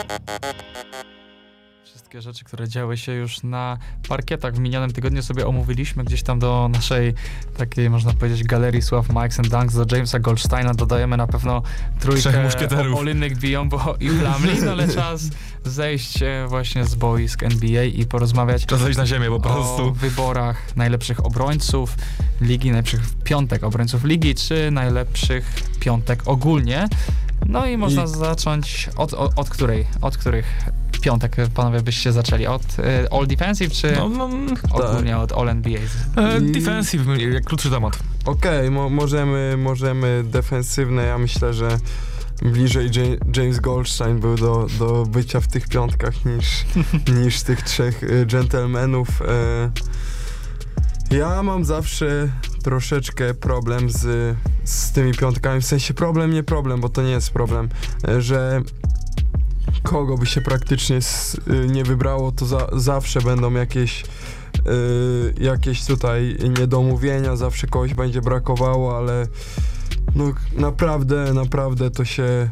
Wszystkie rzeczy, które działy się już na parkietach w minionym tygodniu sobie omówiliśmy gdzieś tam do naszej takiej, można powiedzieć, galerii sław Mikes and Dunks do Jamesa Goldsteina. Dodajemy na pewno trójkę Olynnyk, Biyombo i Plumlee, no ale czas zejść właśnie z boisk NBA i porozmawiać czas zejść na ziemię po prostu o wyborach najlepszych obrońców ligi, najlepszych piątek obrońców ligi, czy najlepszych piątek ogólnie. No i można zacząć od których piątek panowie byście zaczęli? Od All Defensive, czy ogólnie od All NBA? Defensive, jak krótszy temat. Okej, możemy defensywne, ja myślę, że bliżej James Goldstein był do bycia w tych piątkach niż tych trzech gentlemanów. Ja mam zawsze troszeczkę problem z tymi piątkami, w sensie nie problem, bo to nie jest problem, że kogo by się praktycznie nie wybrało, to zawsze będą jakieś tutaj niedomówienia, zawsze kogoś będzie brakowało, ale no naprawdę to się...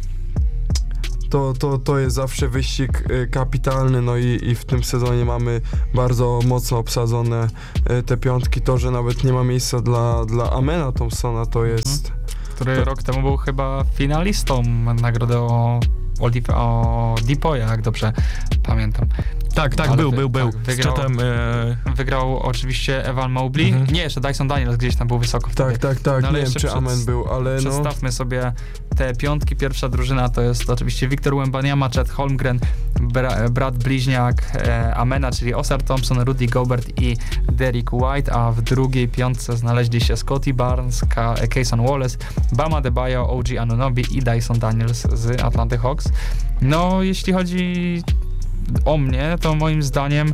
To jest zawsze wyścig kapitalny, no i w tym sezonie mamy bardzo mocno obsadzone te piątki. To, że nawet nie ma miejsca dla Amena Thompsona, to jest... Który rok temu był chyba finalistą nagrody o Depoya, jak dobrze pamiętam. Tak, był. Wygrał, wygrał oczywiście Evan Mobley. Nie, jeszcze Dyson Daniels gdzieś tam był wysoko wtedy. Tak, no, nie wiem, czy Amen był, ale przedstawmy sobie te piątki. Pierwsza drużyna to jest oczywiście Victor Wembanyama, Chet Holmgren, brat bliźniak Amena, czyli Oscar Thompson, Rudy Gobert i Derrick White, a w drugiej piątce znaleźli się Scottie Barnes, Cason Wallace, Bam Adebayo, OG Anunoby i Dyson Daniels z Atlanty Hawks. No, jeśli chodzi o mnie, to moim zdaniem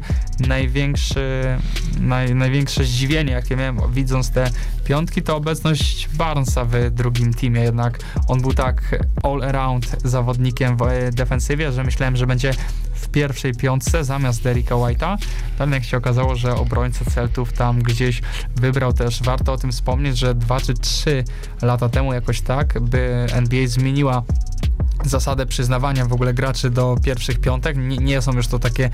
największe zdziwienie, jakie miałem widząc te piątki, to obecność Barnesa w drugim teamie. Jednak on był tak all-around zawodnikiem w defensywie, że myślałem, że będzie w pierwszej piątce zamiast Derricka White'a. Jednak się okazało, że obrońca Celtów tam gdzieś wybrał też. Warto o tym wspomnieć, że 2 czy 3 lata temu jakoś tak, by NBA zmieniła zasadę przyznawania w ogóle graczy do pierwszych piątek. Nie są już to takie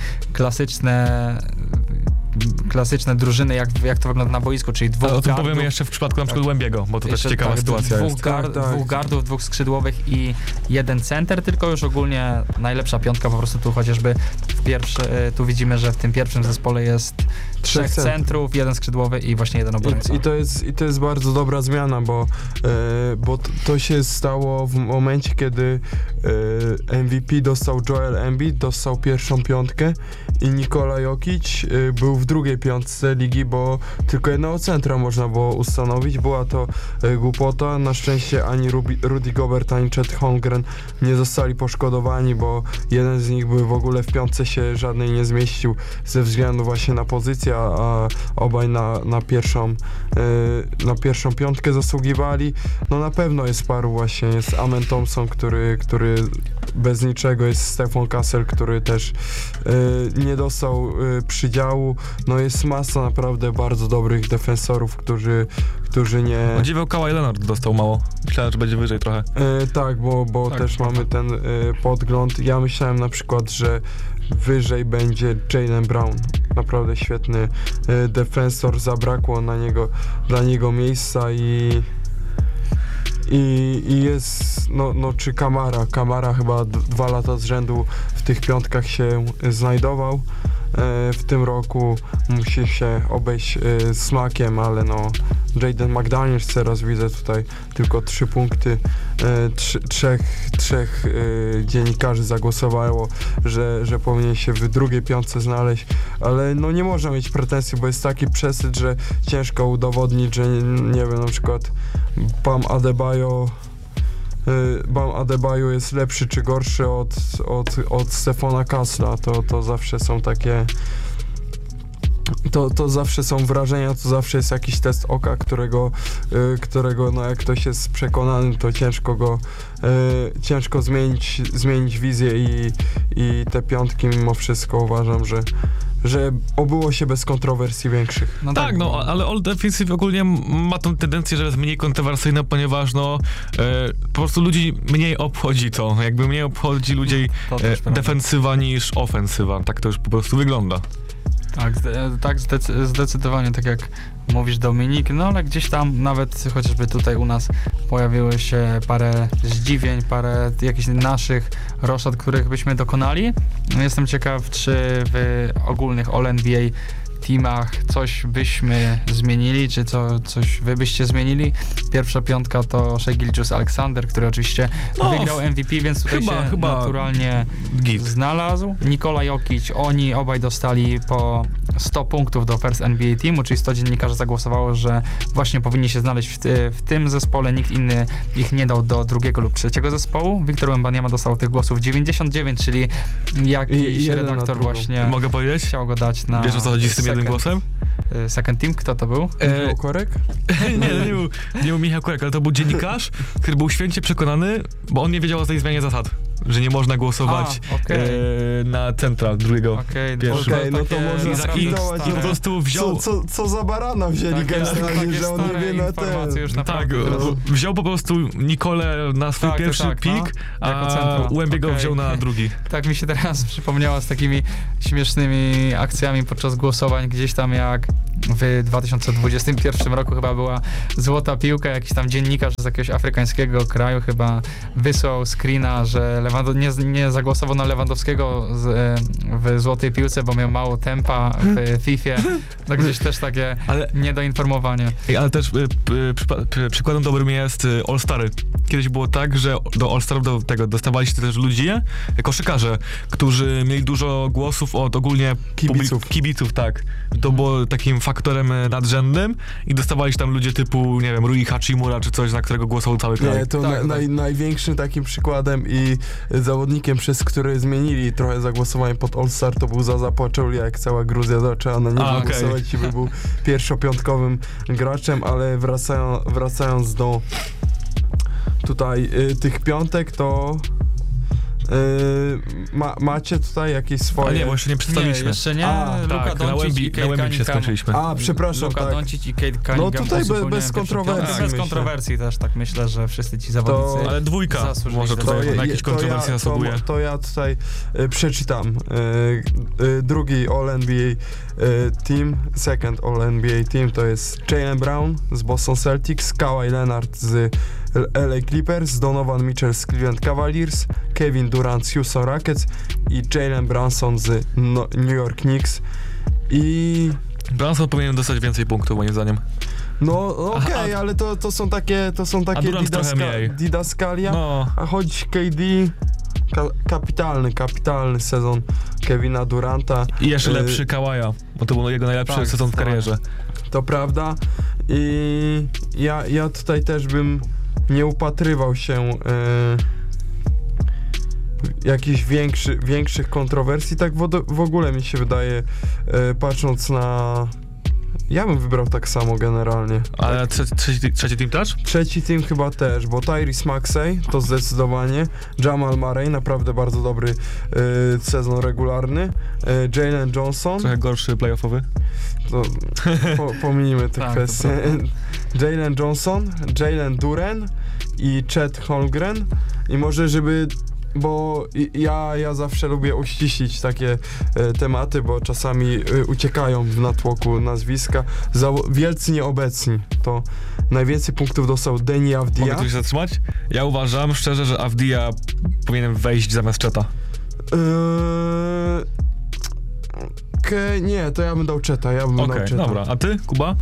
klasyczne drużyny, jak to wygląda na boisku, czyli dwóch o tym gardów. powiemy jeszcze w przypadku na przykład Łębiego, bo to też ciekawa sytuacja jest. Dwóch gardów, dwóch skrzydłowych i jeden center, tylko już ogólnie najlepsza piątka po prostu tu chociażby tu widzimy, że w tym pierwszym zespole jest 3 centrów, jeden skrzydłowy i właśnie jeden obrońca. I to jest bardzo dobra zmiana, bo to się stało w momencie, kiedy MVP dostał Joel Embiid, dostał pierwszą piątkę i Nikola Jokic był w drugiej piątce ligi, bo tylko jednego centra można było ustanowić. Była to głupota. Na szczęście ani Rudy Gobert, ani Chet Holmgren nie zostali poszkodowani, bo jeden z nich by w ogóle w piątce się żadnej nie zmieścił ze względu właśnie na pozycję, a obaj na pierwszą piątkę zasługiwali. No na pewno jest paru właśnie, jest Amen Thompson, który bez niczego, jest Stephon Castle, który też nie dostał przydziału. No jest masa naprawdę bardzo dobrych defensorów, którzy nie... Dziwiał Kawhi Leonard dostał mało. Myślałem, że będzie wyżej trochę. Tak, bo tak, też mamy ten podgląd. Ja myślałem na przykład, że wyżej będzie Jaylen Brown. Naprawdę świetny defensor. Zabrakło dla niego miejsca i jest, czy Kamara chyba 2 lata z rzędu w tych piątkach się znajdował. W tym roku musi się obejść smakiem, ale Jaden McDaniels teraz widzę tutaj tylko 3 punkty. Trzech dziennikarzy zagłosowało, że powinien się w drugiej piątce znaleźć, ale nie można mieć pretensji, bo jest taki przesyt, że ciężko udowodnić, że nie wiem, na przykład Bam Adebayo jest lepszy czy gorszy od Stephona Castle'a. To zawsze są takie... To zawsze są wrażenia, to zawsze jest jakiś test oka, którego jak ktoś jest przekonany, to ciężko zmienić wizję i te piątki mimo wszystko uważam, że obyło się bez kontrowersji większych. No Tak, no, ale All Defensive ogólnie ma tą tendencję, że jest mniej kontrowersyjne, ponieważ po prostu ludzi mniej obchodzi to. Jakby mniej obchodzi ludzi To też prawda. defensywa niż ofensywa. Tak to już po prostu wygląda. Tak, zdecydowanie, tak jak mówisz, Dominik, no ale gdzieś tam nawet chociażby tutaj u nas pojawiły się parę zdziwień, parę jakichś naszych roszad, których byśmy dokonali. Jestem ciekaw, czy w ogólnych All-NBA teamach coś byśmy zmienili, czy coś wy byście zmienili. Pierwsza piątka to Shai Gilgeous-Alexander, który oczywiście wygrał MVP, więc tutaj chyba naturalnie znalazł. Nikola Jokic, oni obaj dostali po 100 punktów do First NBA Teamu, czyli 100 dziennikarzy zagłosowało, że właśnie powinni się znaleźć w tym zespole, nikt inny ich nie dał do drugiego lub trzeciego zespołu. Wiktor Wembanyama dostał tych głosów 99, czyli jakiś redaktor właśnie mogę powiedzieć? Chciał go dać na... Wiesz, o co chodzi z tym jednym głosem? Second Team, kto to był? Michał Korek? nie był Michał Korek, ale to był dziennikarz, który był święcie przekonany, bo on nie wiedział o tej zmianie zasad, że nie można głosować na centra drugiego. No to można sprawdzować i po prostu wziął... Co za barana wzięli generalnie, że on nie wie na ten... Tak, wziął po prostu Nikolę na swój pierwszy pik, a Łębiego wziął na drugi. Tak mi się teraz przypomniała z takimi śmiesznymi akcjami podczas głosowań, gdzieś tam jak w 2021 roku chyba była złota piłka, jakiś tam dziennikarz z jakiegoś afrykańskiego kraju chyba wysłał screena, że nie zagłosował na Lewandowskiego w złotej piłce, bo miał mało tempa w FIFA. Tak gdzieś też takie niedoinformowanie. Ale też przykładem dobrym jest All-Stary. Kiedyś było tak, że do All-Starów dostawali się też ludzie, koszykarze, którzy mieli dużo głosów od ogólnie kibiców, tak. To było takim faktorem nadrzędnym i dostawali się tam ludzie typu, nie wiem, Rui Hachimura czy coś, na którego głosował cały kraj. Nie, to największym takim przykładem i zawodnikiem, przez który zmienili trochę zagłosowanie pod All-Star, to był Zaza Pachulia, jak cała Gruzja zaczęła na niego głosować i był pierwszopiątkowym graczem, ale wracając do tutaj tych piątek, to macie tutaj jakieś swoje... A nie, bo jeszcze nie przedstawiliśmy. Nie, jeszcze nie. Luka Doncic i Cade Cunningham. Przepraszam, Luka Doncic i Cade Cunningham. No tutaj bez kontrowersji. Bez kontrowersji też, tak myślę, że wszyscy ci zawodnicy ale dwójka może tutaj na jakieś kontrowersje zasługuje. To ja tutaj przeczytam. Drugi All-NBA team, second All-NBA team to jest Jaylen Brown z Boston Celtics, Kawhi Leonard z LA Clippers, Donovan Mitchell z Cleveland Cavaliers, Kevin Durant z Houston Rockets i Jalen Brunson z New York Knicks. I Brunson powinien dostać więcej punktów, moim zdaniem. No okej, ale to są takie didaskalia, a choć KD kapitalny sezon Kevina Duranta. I jeszcze lepszy Kawaja, bo to był jego najlepszy sezon w karierze. To prawda. I ja tutaj też bym nie upatrywał się jakichś większych kontrowersji. Tak w ogóle mi się wydaje, patrząc na... Ja bym wybrał tak samo generalnie. Ale trzeci team też? Trzeci team chyba też, bo Tyrese Maxey to zdecydowanie, Jamal Murray, naprawdę bardzo dobry sezon regularny, Jalen Johnson. Trochę gorszy playoffowy. To pominijmy te kwestie. Jalen Johnson, Jalen Duren i Chet Holmgren. I może bo ja zawsze lubię uściślić takie tematy, bo czasami uciekają w natłoku nazwiska. Wielcy nieobecni. To najwięcej punktów dostał Deni Avdija. Mogę tu się zatrzymać? Ja uważam szczerze, że Avdija powinien wejść zamiast Cheta. Nie, to ja bym dał Cheta. Dobra. A ty, Kuba?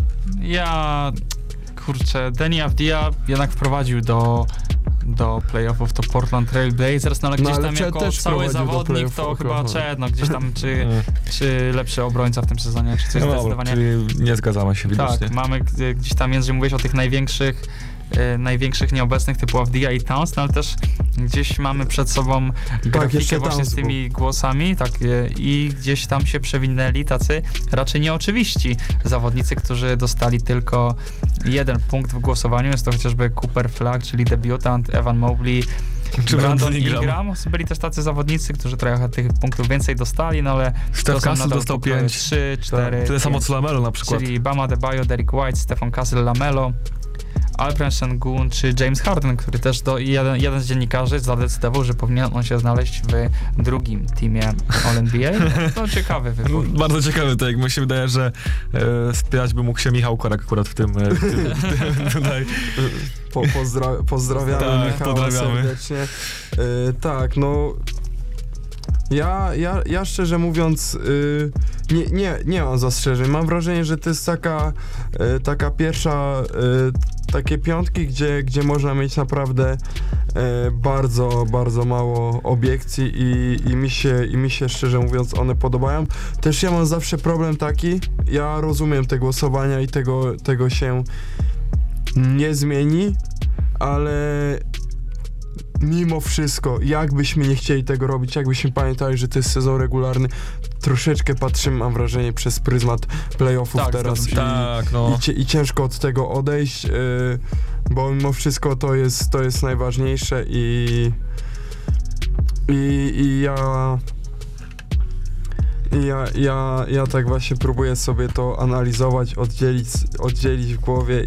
Deni Avdija jednak wprowadził do playoffów to Portland Trail Blazers, ale gdzieś tam jako cały zawodnik to chyba Chet, gdzieś tam czy lepszy obrońca w tym sezonie, czy coś zdecydowanie. Czyli nie zgadzamy się widocznie. Tak, mamy gdzieś tam, jeżeli mówisz o tych największych nieobecnych typu Avdija i Towns, ale też gdzieś mamy przed sobą grafikę właśnie z tymi głosami, i gdzieś tam się przewinęli tacy raczej nieoczywiści zawodnicy, którzy dostali tylko 1 punkt w głosowaniu. Jest to chociażby Cooper Flagg, czyli debiutant, Evan Mobley, Czy Brandon Ingram. Byli też tacy zawodnicy, którzy trochę tych punktów więcej dostali, no ale Steph Castle dostał 5. 3, 4, Tyle samo co Lamelo na przykład. czyli Bam Adebayo, Derrick White, Stephen Castle, Lamelo, Alperen Sengun czy James Harden, który też jeden z dziennikarzy zadecydował, że powinien on się znaleźć w drugim teamie All-NBA. To ciekawy wybór. Bardzo ciekawy, to jak mi się wydaje, że spierać by mógł się Michał Korak akurat w tym tutaj. Pozdrawiamy Tak, Michała pozdrawiamy. serdecznie. Tak, no ja szczerze mówiąc nie mam zastrzeżeń. Mam wrażenie, że to jest taka pierwsza takie piątki, gdzie można mieć naprawdę bardzo, bardzo mało obiekcji i mi się szczerze mówiąc one podobają. Też ja mam zawsze problem taki, ja rozumiem te głosowania i tego się nie zmieni, ale mimo wszystko, jakbyśmy nie chcieli tego robić, jakbyśmy pamiętali, że to jest sezon regularny, troszeczkę patrzymy, mam wrażenie, przez pryzmat playoffów Tak, teraz i ciężko od tego odejść, bo mimo wszystko to jest najważniejsze i ja tak właśnie próbuję sobie to analizować, oddzielić w głowie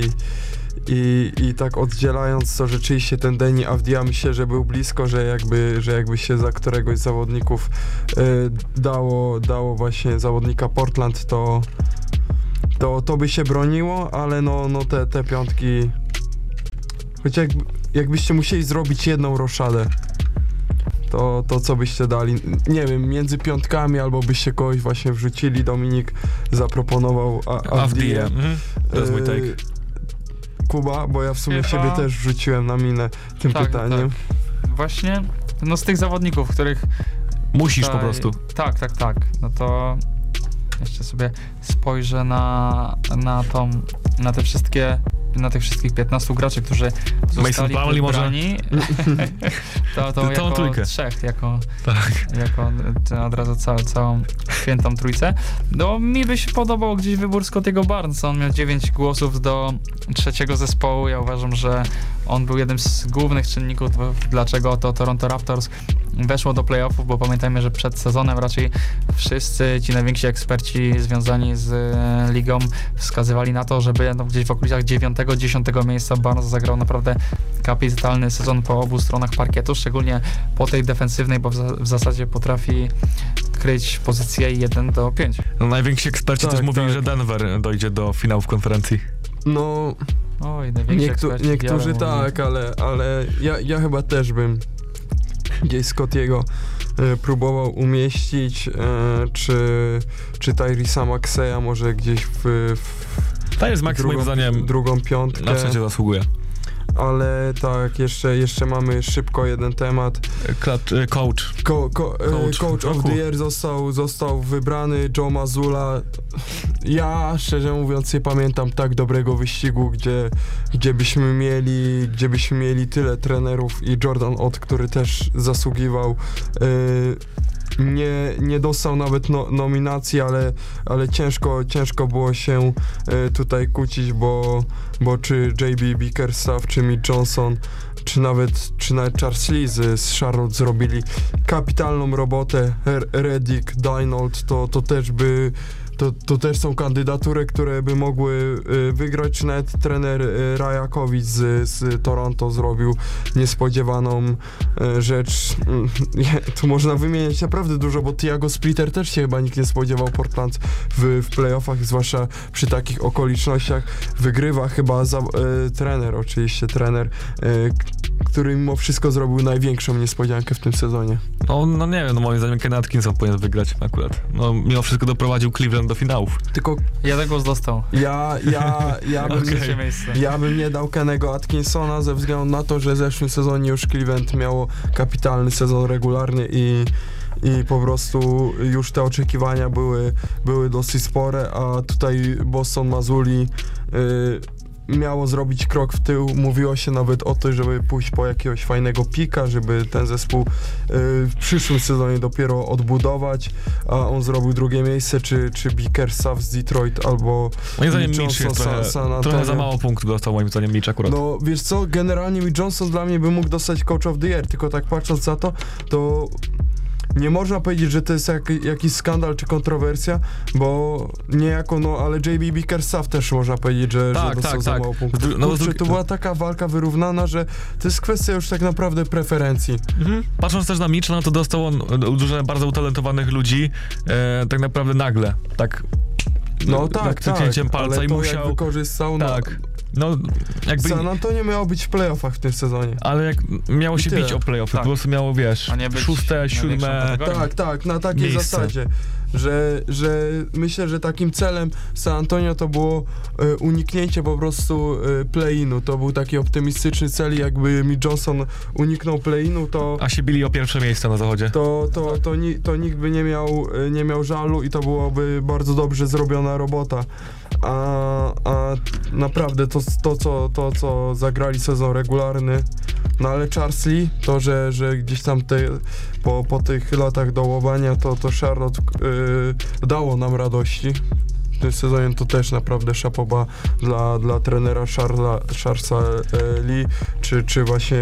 i tak oddzielając to rzeczywiście ten Deni Avdija myślę, że był blisko, że jakby się za któregoś z zawodników dało właśnie zawodnika Portland, to by się broniło, ale no te piątki, choć jakbyście musieli zrobić jedną roszadę, to co byście dali? Nie wiem, między piątkami albo byście kogoś właśnie wrzucili. Dominik zaproponował Avdiję. To jest mój take. Kuba, bo ja w sumie siebie też wrzuciłem na minę tym pytaniem. Tak. Właśnie, no z tych zawodników, których... Musisz po prostu. Tak. No to jeszcze sobie spojrzę na tych wszystkich 15 graczy, którzy zostali wybrani. to jako trójkę. Trzech, jako od razu całą świętą trójcę. No mi by się podobał gdzieś wybór Scottiego Barnesa. On miał 9 głosów do trzeciego zespołu. Ja uważam, że on był jednym z głównych czynników, dlaczego to Toronto Raptors weszło do playoffów, bo pamiętajmy, że przed sezonem raczej wszyscy ci najwięksi eksperci związani z ligą wskazywali na to, żeby gdzieś w okolicach 9-10 miejsca Barnes zagrał naprawdę kapitalny sezon po obu stronach parkietu, szczególnie po tej defensywnej, bo w zasadzie potrafi kryć pozycję 1-5. No, najwięksi eksperci też mówili, że Denver dojdzie do finałów konferencji. No, oj, niektórzy tak, ale ja chyba też bym gdzieś Scottiego próbował umieścić, czy Tyresa Maxeya może gdzieś To jest Max moim zdaniem drugą piątkę. Na trzecie zasługuje. Ale tak, jeszcze mamy szybko jeden temat. Coach of the Year został wybrany Joe Mazzulla. Ja szczerze mówiąc nie pamiętam tak dobrego wyścigu, gdzie byśmy mieli tyle trenerów i Jordan Ott, który też zasługiwał. Nie dostał nawet nominacji, ale ciężko było się tutaj kłócić, bo czy J.B. Bickerstaff, czy Mitch Johnson, czy nawet Charles Lee z Charlotte zrobili kapitalną robotę. Redick, Daigneault, to też są kandydatury, które by mogły wygrać, czy nawet trener Rajakowicz z Toronto zrobił niespodziewaną rzecz. Tu można wymieniać naprawdę dużo, bo Thiago Splitter też się chyba nikt nie spodziewał Portland w playoffach, zwłaszcza przy takich okolicznościach. Wygrywa chyba trener, który mimo wszystko zrobił największą niespodziankę w tym sezonie. No nie wiem, moim zdaniem Ken Atkinson powinien wygrać akurat. No mimo wszystko doprowadził Cleveland do finałów. Tylko jeden głos dostał. Ja bym nie dał Kennego Atkinsona ze względu na to, że w zeszłym sezonie już Cleveland miało kapitalny sezon regularny i po prostu już te oczekiwania były dosyć spore, a tutaj Boston Mazzulli miało zrobić krok w tył. Mówiło się nawet o to, żeby pójść po jakiegoś fajnego pika, żeby ten zespół w przyszłym sezonie dopiero odbudować, a on zrobił drugie miejsce, czy Bickerstaff z Detroit, albo Moim zdaniem Mitch Mitch Johnson jest San Antonio. trochę za mało punktów dostał, moim zdaniem Mitch akurat. No wiesz co, generalnie Mitch Johnson dla mnie by mógł dostać Coach of the Year, tylko tak patrząc za to nie można powiedzieć, że to jest jakiś skandal czy kontrowersja, bo niejako, no ale JB Bickerstaff też można powiedzieć, że dostał za mało punktów. Kurczę, to była taka walka wyrównana, że to jest kwestia już tak naprawdę preferencji. Patrząc też na Mitcha, no to dostał on dużo bardzo utalentowanych ludzi, tak naprawdę nagle, tak. No tak, palca ale i to musiał. jak wykorzystał, Tak. No, jakby... San Antonio miało być w playoffach w tym sezonie. Ale jak miało się tyle. bić o playoffy, Tak. po prostu miało, wiesz, A nie być 6., 7. Tak, na takiej miejsce. zasadzie, że myślę, że takim celem San Antonio to było uniknięcie po prostu play-inu. To był taki optymistyczny cel, jakby Mitch Johnson uniknął play-inu, to... A się bili o pierwsze miejsce na zachodzie. To nikt by nie miał żalu i to byłoby bardzo dobrze zrobiona robota. A naprawdę to, co zagrali sezon regularny, no ale Charles Lee, to, że gdzieś tam po tych latach dołowania, to Charlotte dało nam radości. W tym sezonie to też naprawdę szapoba dla trenera Charlesa Lee, czy właśnie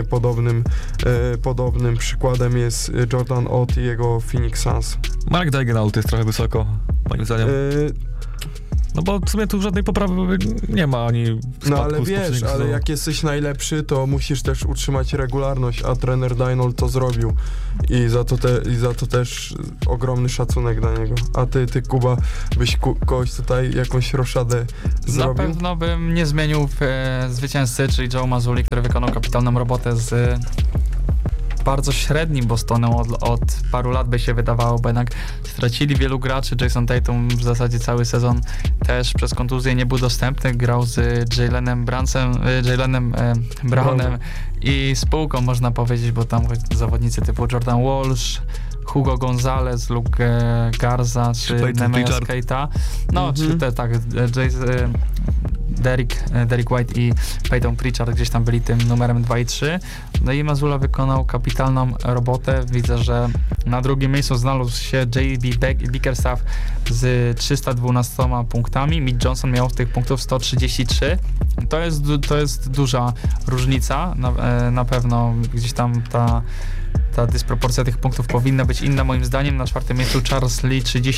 podobnym przykładem jest Jordan Ott i jego Phoenix Suns. Mark Daigneault jest trochę wysoko, moim zdaniem. No bo w sumie tu żadnej poprawy nie ma, ani spadku. No ale wiesz, ale jak jesteś najlepszy, to musisz też utrzymać regularność, a trener Daigneault to zrobił i za to też ogromny szacunek dla niego. A ty Kuba, byś kogoś tutaj jakąś roszadę zrobił? Na pewno bym nie zmienił zwycięzcy, czyli Joe Mazzulla, który wykonał kapitalną robotę z bardzo średnim Bostonem od paru lat, by się wydawało, bo jednak stracili wielu graczy. Jason Tatum w zasadzie cały sezon też przez kontuzję nie był dostępny, grał z Jaylenem Brownem i spółką, można powiedzieć, bo tam zawodnicy typu Jordan Walsh, Hugo Gonzalez, Luke Garza czy Neemias Queta. No, czy Derek White i Peyton Pritchard gdzieś tam byli tym numerem 2 i 3. No i Mazzulla wykonał kapitalną robotę. Widzę, że na drugim miejscu znalazł się JB Bickerstaff z 312 punktami. Mitch Johnson miał tych punktów 133. To jest duża różnica. Na pewno gdzieś tam ta dysproporcja tych punktów powinna być inna moim zdaniem. Na czwartym miejscu Charles Lee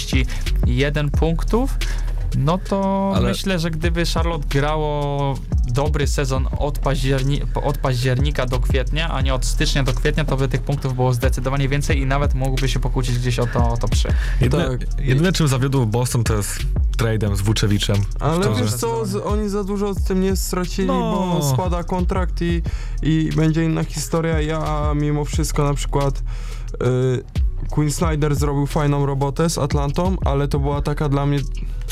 31 punktów. No to myślę, że gdyby Charlotte grało dobry sezon od października do kwietnia, a nie od stycznia do kwietnia, to by tych punktów było zdecydowanie więcej i nawet mógłby się pokłócić gdzieś o to 3. Jedyne czym zawiódł Boston, to jest trade'em z Vuceviczem. Ale wiesz co, oni za dużo z tym nie stracili, bo spada kontrakt i będzie inna historia. Ja mimo wszystko na przykład Quinn Snyder zrobił fajną robotę z Atlantą, ale to była taka dla mnie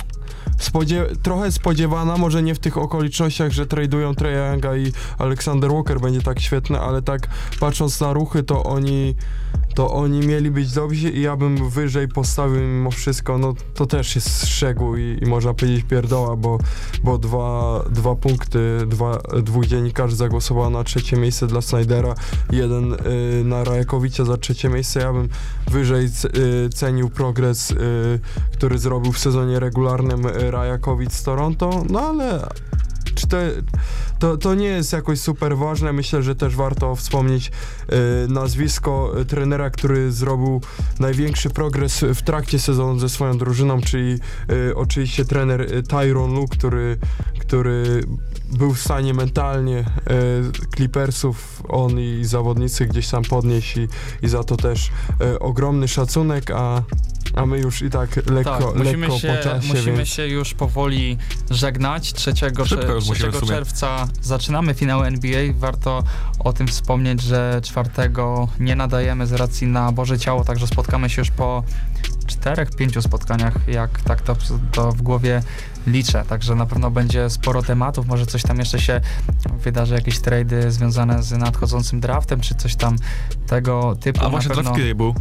trochę spodziewana, może nie w tych okolicznościach, że tradują Trae Younga i Alexander Walker będzie tak świetne, ale tak patrząc na ruchy, to oni mieli być dobrzy i ja bym wyżej postawił mimo wszystko, no to też jest szczegół i można powiedzieć pierdoła, bo dwa punkty, dwóch dziennikarzy zagłosowało na trzecie miejsce dla Snydera, jeden na Rajakowicza za trzecie miejsce. Ja bym wyżej cenił progres, który zrobił w sezonie regularnym Rajakowicz z Toronto, no ale czy to nie jest jakoś super ważne. Myślę, że też warto wspomnieć nazwisko trenera, który zrobił największy progres w trakcie sezonu ze swoją drużyną, czyli oczywiście trener Tyronn Lue, który był w stanie mentalnie Clippersów, on i zawodnicy gdzieś tam podnieść i za to też ogromny szacunek, a my już i tak lekko po czasie. Musimy się już powoli żegnać. 3 czerwca zaczynamy finały NBA. Warto o tym wspomnieć, że 4 nie nadajemy z racji na Boże Ciało, także spotkamy się już po 4-5 spotkaniach, jak tak to w głowie liczę. Także na pewno będzie sporo tematów, może coś tam jeszcze się wydarzy, jakieś trady związane z nadchodzącym draftem, czy coś tam tego typu. A właśnie draft kiedy był?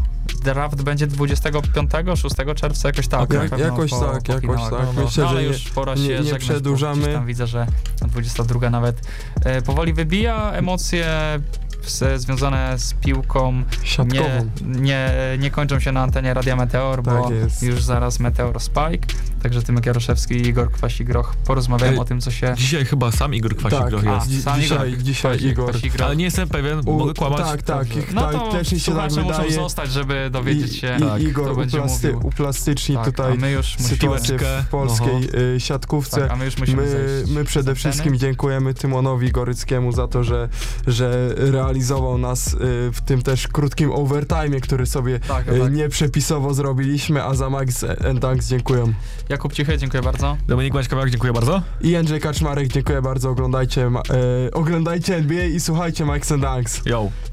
draft będzie 25-6 czerwca, jakoś tak. Okej. na pewno Jakoś po tak. finałach. Myślę, Ale że już pora się nie żegnać, bo przedłużamy. gdzieś tam widzę, że 22 nawet powoli wybija. Emocje związane z piłką siatkową. nie kończą się na antenie Radia Meteor, bo Tak jest. już zaraz Meteor Spike. Także Tymek Jaroszewski i Igor Kwasi-Groch porozmawiają o tym, co się... Dzisiaj chyba sam Igor Kwasik-Groch Tak, jest. Sam dzisiaj Igor. Kwasi-Groch. Ale nie jestem pewien, mogę kłamać. Tak, No to też mi się tak słuchacze muszą wydaje. zostać, żeby dowiedzieć się, I kto Igor będzie mówił. uplastyczni Tak, tutaj a my już musimy... sytuację w polskiej siatkówce. Tak, a my już musimy zejść My przede z wszystkim anteny. dziękujemy Tymonowi Goryckiemu za to, że realizował nas w tym też krótkim overtime'ie, który sobie Tak. nieprzepisowo zrobiliśmy, a za Max and Dunks dziękuję. Jakub Cichy, dziękuję bardzo. Dominik Maćkowiak, dziękuję bardzo. I Andrzej Kaczmarek, dziękuję bardzo, oglądajcie NBA i słuchajcie Max and Dunks. Yo.